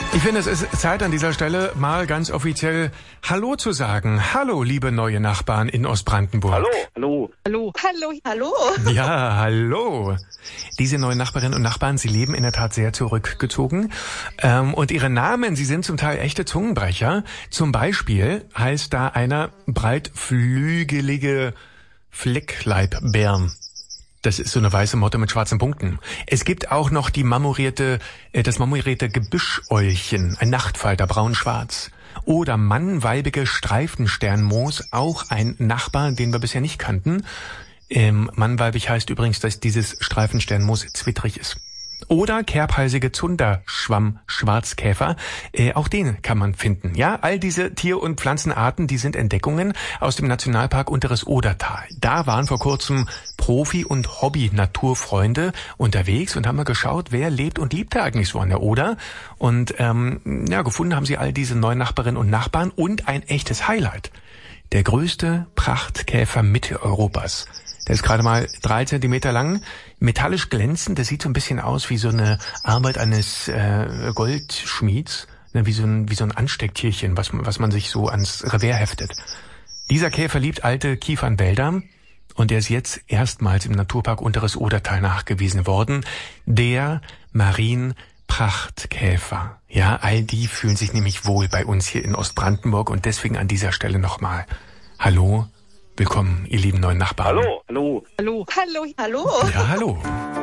Ich finde, es ist Zeit an dieser Stelle mal ganz offiziell Hallo zu sagen. Hallo, liebe neue Nachbarn in Ostbrandenburg. Hallo, hallo. Hallo. Hallo. Hallo. Ja, hallo. Diese neuen Nachbarinnen und Nachbarn, sie leben in der Tat sehr zurückgezogen. Und ihre Namen, sie sind zum Teil echte Zungenbrecher. Zum Beispiel heißt da einer breitflügelige Fleckleibbeeren. Das ist so eine weiße Motte mit schwarzen Punkten. Es gibt auch noch das marmorierte Gebüscheulchen, ein Nachtfalter, braun-schwarz. Oder mannweibige Streifensternmoos, auch ein Nachbar, den wir bisher nicht kannten. Mannweibig heißt übrigens, dass dieses Streifensternmoos zwittrig ist. Oder kerbhalsige Zunderschwamm-Schwarzkäfer, auch den kann man finden. Ja, all diese Tier- und Pflanzenarten, die sind Entdeckungen aus dem Nationalpark Unteres Odertal. Da waren vor kurzem Profi- und Hobby-Naturfreunde unterwegs und haben mal geschaut, wer lebt und liebt da eigentlich so an der Oder. Und gefunden haben sie all diese neuen Nachbarinnen und Nachbarn und ein echtes Highlight. Der größte Prachtkäfer Mitteleuropas. Der ist gerade mal 3 Zentimeter lang, metallisch glänzend. Das sieht so ein bisschen aus wie so eine Arbeit eines Goldschmieds, ne, wie so ein Anstecktierchen, was man sich so ans Revers heftet. Dieser Käfer liebt alte Kiefernwälder und er ist jetzt erstmals im Naturpark Unteres Odertal nachgewiesen worden. Der Marienprachtkäfer. Ja, all die fühlen sich nämlich wohl bei uns hier in Ostbrandenburg und deswegen an dieser Stelle nochmal Hallo. Willkommen, ihr lieben neuen Nachbarn. Hallo, hallo. Hallo. Hallo. Hallo. Ja, hallo.